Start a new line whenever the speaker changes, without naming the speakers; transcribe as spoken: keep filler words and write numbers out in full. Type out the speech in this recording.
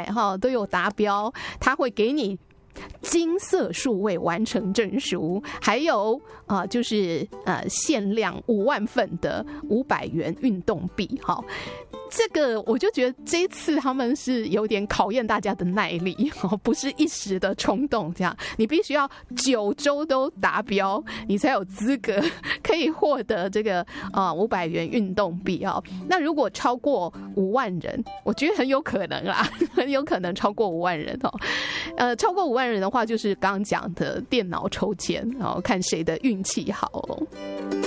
哈都有达标，他会给你金色数位完成证书，还有呃就是呃限量五万份的五百元运动币。好，这个我就觉得这一次他们是有点考验大家的耐力，不是一时的冲动，这样你必须要九周都达标，你才有资格可以获得这个呃五百元运动币啊。那如果超过五万人，我觉得很有可能啦，很有可能超过五万人哦。呃，超过五万人的话，就是刚刚讲的电脑抽签，然后看谁的运气好哦。